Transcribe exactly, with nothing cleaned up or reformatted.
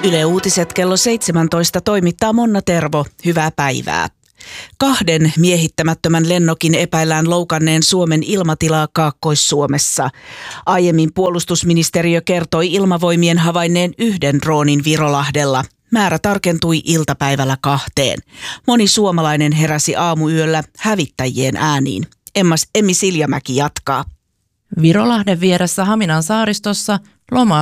Yle Uutiset kello seitsemäntoista toimittaa Monna Tervo. Hyvää päivää. Kahden miehittämättömän lennokin epäillään loukanneen Suomen ilmatilaa Kaakkois-Suomessa. Aiemmin puolustusministeriö kertoi ilmavoimien havainneen yhden droonin Virolahdella. Määrä tarkentui iltapäivällä kahteen. Moni suomalainen heräsi aamuyöllä hävittäjien ääniin. Emmas Emmi Siljamäki jatkaa. Virolahden vieressä Haminan saaristossa loma